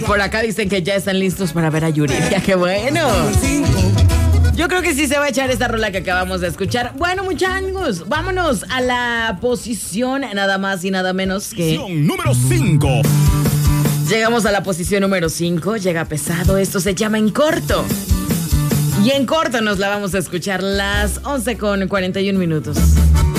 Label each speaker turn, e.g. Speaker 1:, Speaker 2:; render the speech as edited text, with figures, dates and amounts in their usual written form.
Speaker 1: Por acá dicen que ya están listos para ver a Yuridia. ¡Qué bueno! Yo creo que sí se va a echar esta rola que acabamos de escuchar. Bueno, muchachos, vámonos a la posición nada más y nada menos que...
Speaker 2: Número 5.
Speaker 1: Llegamos a la posición número 5. Llega pesado. Esto se llama En Corto. Y en corto nos la vamos a escuchar las 11:41.